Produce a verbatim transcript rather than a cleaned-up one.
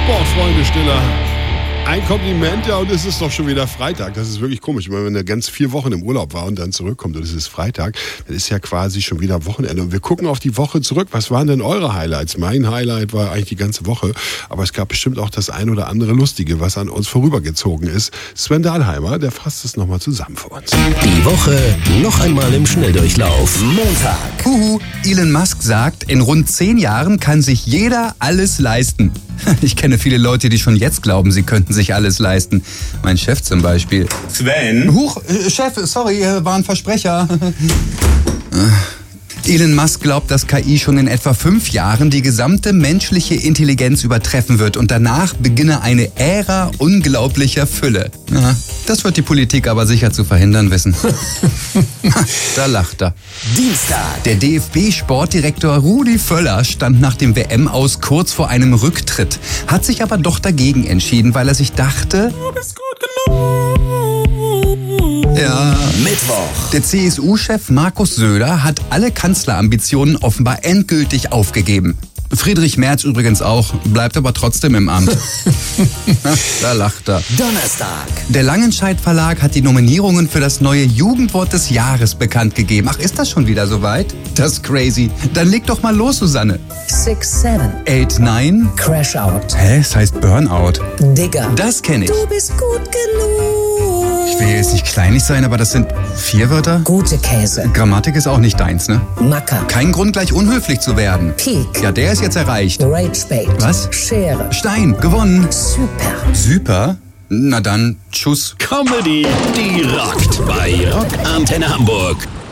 Sportfreunde, Stiller. Ein Kompliment, ja, und es ist doch schon wieder Freitag. Das ist wirklich komisch. Wenn man ganz vier Wochen im Urlaub war und dann zurückkommt und es ist Freitag, dann ist ja quasi schon wieder Wochenende. Und wir gucken auf die Woche zurück. Was waren denn eure Highlights? Mein Highlight war eigentlich die ganze Woche. Aber es gab bestimmt auch das ein oder andere Lustige, was an uns vorübergezogen ist. Sven Dahlheimer, der fasst es nochmal zusammen für uns. Die Woche noch einmal im Schnelldurchlauf. Montag. Huhu, Elon Musk sagt, in rund zehn Jahren kann sich jeder alles leisten. Ich kenne viele Leute, die schon jetzt glauben, sie könnten sich alles leisten. Mein Chef zum Beispiel. Sven? Huch, äh, Chef, sorry, war ein Versprecher. Elon Musk glaubt, dass K I schon in etwa fünf Jahren die gesamte menschliche Intelligenz übertreffen wird und danach beginne eine Ära unglaublicher Fülle. Ja, das wird die Politik aber sicher zu verhindern wissen. Da lacht er. Dienstag. Der D F B-Sportdirektor Rudi Völler stand nach dem W M-Aus kurz vor einem Rücktritt, hat sich aber doch dagegen entschieden, weil er sich dachte, du bist gut genug. Ja. Mittwoch. Der C S U-Chef Markus Söder hat alle Kanzlerambitionen offenbar endgültig aufgegeben. Friedrich Merz übrigens auch, bleibt aber trotzdem im Amt. Da lacht er. Donnerstag. Der Langenscheidt Verlag hat die Nominierungen für das neue Jugendwort des Jahres bekannt gegeben. Ach, ist das schon wieder soweit? Das ist crazy. Dann leg doch mal los, Susanne. Six, seven. Eight, nine. Crash out. Hä? Es heißt Burnout. Digger. Das kenne ich. Du bist gut genug. Ich will jetzt nicht kleinlich sein, aber das sind vier Wörter. Gute Käse. Grammatik ist auch nicht deins, ne? Macker. Kein Grund, gleich unhöflich zu werden. Peak. Ja, der ist jetzt erreicht. Rage Bait. Was? Schere. Stein, gewonnen. Super. Super? Na dann, tschüss. Comedy, die rockt bei Rock Antenne Hamburg.